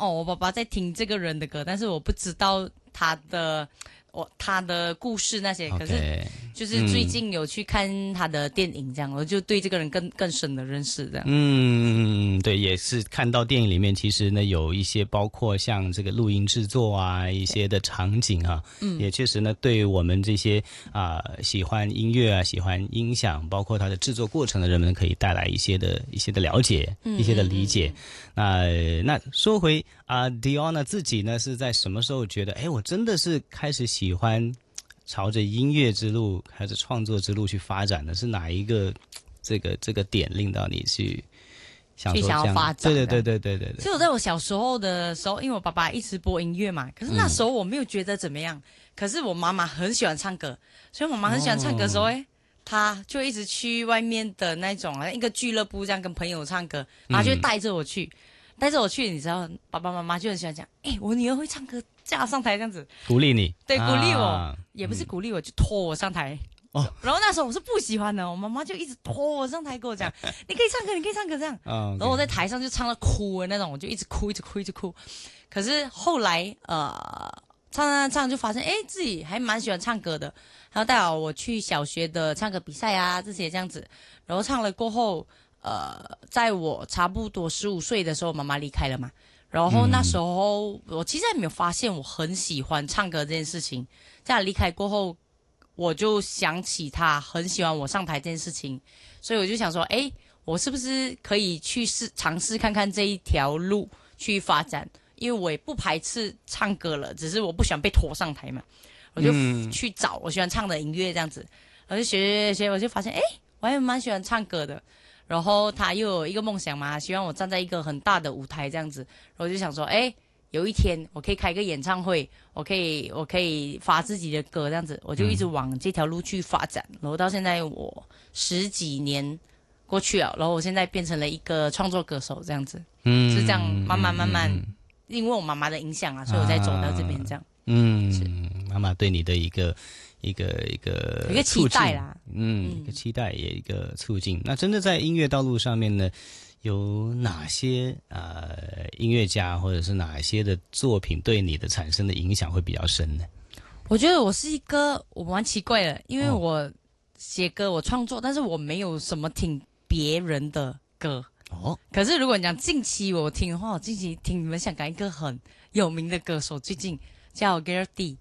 我爸爸在听这个人的歌，但是我不知道他的故事那些，可是就是最近有去看他的电影，这样我就对这个人更深的认识，这样。 对，也是看到电影里面，其实呢有一些包括像这个录音制作啊，一些的场景啊，也确实呢对我们这些喜欢音乐啊、喜欢音响，包括它的制作过程的人们，可以带来一些的了解，一些的理解。那说回Dion 自己呢是在什么时候觉得，我真的是开始喜欢朝着音乐之路，开始创作之路去发展的？是哪一个这个点令到你去想说这样要发展？ 对。 其实我在我小时候的时候，因为我爸爸一直播音乐嘛，可是那时候我没有觉得怎么样。可是我妈妈很喜欢唱歌，所以我妈妈很喜欢唱歌的时候，她就一直去外面的那种一个俱乐部这样跟朋友唱歌，然后就会带着我去，你知道，爸爸妈妈就很喜欢讲，我女儿会唱歌，叫她上台这样子， 鼓励你， 对，鼓励我，也不是鼓励我，就拖我上台。然后那时候我是不喜欢的，我妈妈就一直拖我上台跟我讲，你可以唱歌这样。然后我在台上就唱到哭的那种，我就一直哭。可是后来唱就发现，自己还蛮喜欢唱歌的。然后带我去小学的唱歌比赛啊这些这样子。然后唱了过后，在我差不多15岁的时候，妈妈离开了嘛。然后那时候我其实还没有发现我很喜欢唱歌这件事情。在她离开过后，我就想起他很喜欢我上台这件事情，所以我就想说，我是不是可以去尝试看看这一条路去发展？因为我也不排斥唱歌了，只是我不喜欢被拖上台嘛。我就去找我喜欢唱的音乐这样子，我就学，我就发现，我还蛮喜欢唱歌的。然后他又有一个梦想嘛，希望我站在一个很大的舞台这样子，然后我就想说，有一天我可以开一个演唱会，我可以发自己的歌这样子，我就一直往这条路去发展。然后到现在我10几年过去了，然后我现在变成了一个创作歌手这样子，是这样慢慢，因为我妈妈的影响所以我才走到这边这样。 妈妈对你的一个期待啦， 一个期待也一个促进。那真的在音乐道路上面呢，有哪些音乐家或者是哪些的作品对你的产生的影响会比较深呢？ 我觉得我蛮奇怪的，因为我写歌我创作，但是我没有什么听别人的歌。可是如果你讲近期我听的话，我近期听你们香港一个很有名的歌手，最近叫 Gareth D。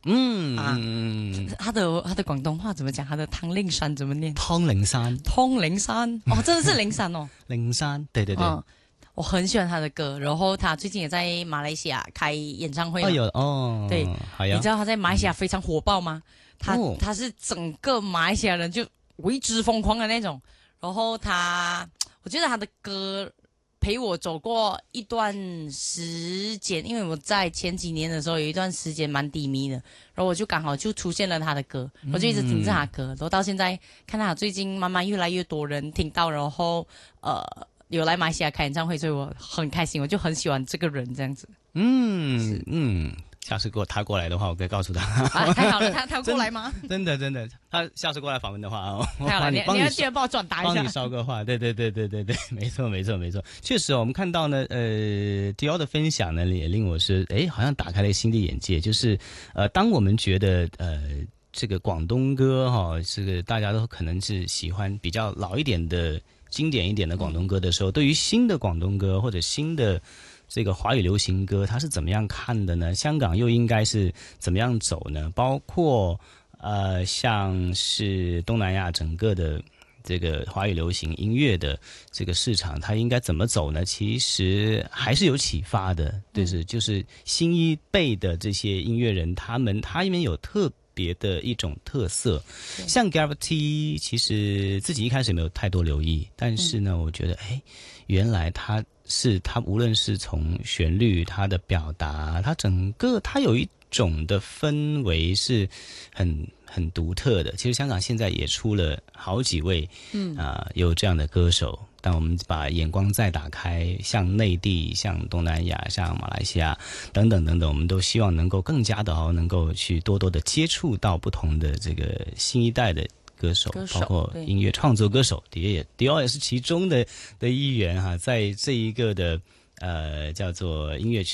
他的广东话怎么讲？他的汤令山怎么念？ 汤令山， 真的是灵山哦。 灵山，对。 我很喜欢他的歌，然后他最近也在马来西亚开演唱会。对，你知道他在马来西亚非常火爆吗？他是整个马来西亚人就为之疯狂的那种。然后我觉得他的歌陪我走过一段时间，因为我在前几年的时候有一段时间蛮低迷的，然后我就刚好就出现了他的歌，我就一直听着他的歌，然后到现在看他最近慢慢越来越多人听到，然后有来马来西亚开演唱会，所以我很开心，我就很喜欢这个人这样子。 下次他过来的话，我可以告诉他。 太好了，他过来吗？ 真的，他下次过来访问的话， 太好了，你要记得帮我转达一下， 帮你捎个话。对，没错。确实我们看到呢，Dion 的分享呢，也令我是好像打开了新的眼界。就是当我们觉得这个广东歌这个大家都可能是喜欢比较老一点的、经典一点的广东歌的时候，对于新的广东歌或者新的这个华语流行歌，它是怎么样看的呢？香港又应该是怎么样走呢？包括像是东南亚整个的这个华语流行音乐的这个市场，它应该怎么走呢？其实还是有启发的，就是新一辈的这些音乐人，他们有特别的一种特色。像 Gareth T 其实自己一开始没有太多留意，但是呢我觉得原来他无论是从旋律他的表达，他有一种的氛围是很独特的。其实香港现在也出了好几位有这样的歌手，但我们把眼光再打开，像内地、像东南亚、像马来西亚等等，我们都希望能够更加的能够去多多的接触到不同的这个新一代的歌手，包括音乐创作歌手，Dion也是其中的一员在这一个的叫做音乐